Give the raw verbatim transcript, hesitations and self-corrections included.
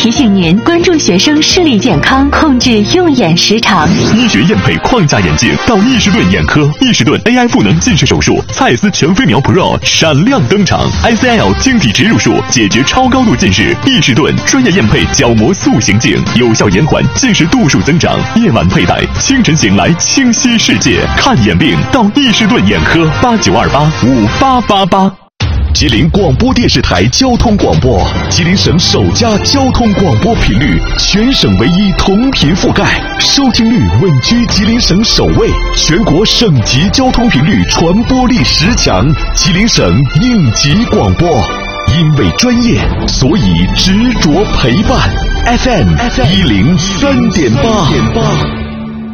提醒您关注学生视力健康，控制用眼时长。 医学验配框架眼镜到易士顿眼科，易士顿 A I 赋能近视手术，蔡司全飞秒 Pro 闪亮登场 ，I C L 晶体植入术解决超高度近视，易士顿专业验配角膜塑形镜，有效延缓近视度数增长。夜晚佩戴，清晨醒来清晰世界。看眼病到易士顿眼科，八九二八五八八八。吉林广播电视台交通广播，吉林省首家交通广播频率，全省唯一同频覆盖，收听率稳居吉林省首位，全国省级交通频率传播力十强，吉林省应急广播。因为专业，所以执着陪伴。F M 一零三点八。